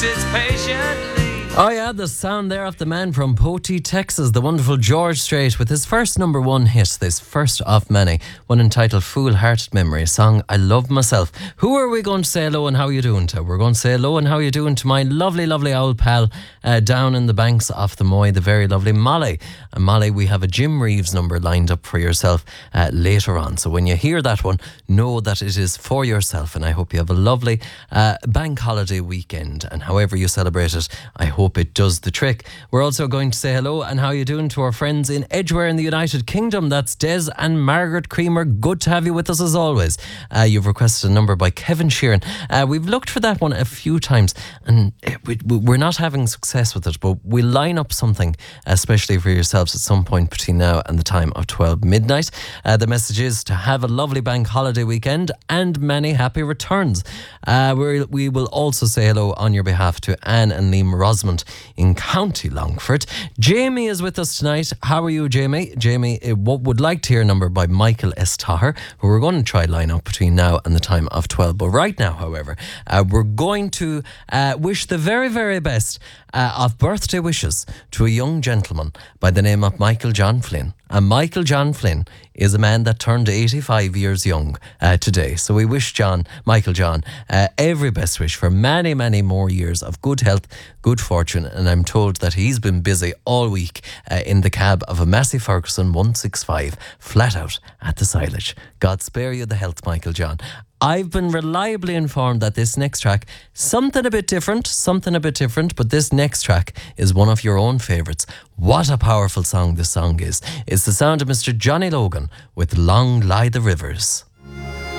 It's patiently. Oh yeah, the sound there of the man from Poti, Texas, the wonderful George Strait, with his first number one hit, this first of many, one entitled Fool-Hearted Memory, a song I love myself. Who are we going to say hello and how you doing to? We're going to say hello and how you doing to my lovely, lovely old pal down in the banks of the Moy, the very lovely Molly. And Molly, we have a Jim Reeves number lined up for yourself later on. So when you hear that one, know that it is for yourself, and I hope you have a lovely bank holiday weekend, and however you celebrate it, I hope it does the trick. We're also going to say hello and how you doing to our friends in Edgware in the United Kingdom. That's Des and Margaret Creamer. Good to have you with us as always. You've requested a number by Kevin Sheeran. We've looked for that one a few times and we're not having success with it, but we'll line up something especially for yourselves at some point between now and the time of 12 midnight. The message is to have a lovely bank holiday weekend and many happy returns. We will also say hello on your behalf to Anne and Liam Rosamond in County Longford. Jamie is with us tonight. How are you, Jamie? Jamie would like to hear a number by Michael S. Taher, who we're going to try line up between now and the time of 12. But right now, however, we're going to wish the very, very best of birthday wishes to a young gentleman by the name of Michael John Flynn. And Michael John Flynn is a man that turned 85 years young today. So we wish Michael John, every best wish for many, many more years of good health, good fortune. And I'm told that he's been busy all week in the cab of a Massey Ferguson 165, flat out at the silage. God spare you the health, Michael John. I've been reliably informed that this next track, something a bit different, but this next track is one of your own favourites. What a powerful song this song is. It's the sound of Mr. Johnny Logan with Long Lie the Rivers.